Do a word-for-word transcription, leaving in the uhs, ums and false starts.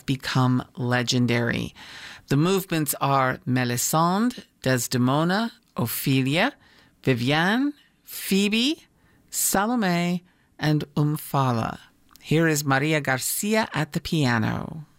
become legendary. The movements are Melisande, Desdemona, Ophelia, Viviane, Phoebe, Salome, and Omphale. Here is Maria Garcia at the piano.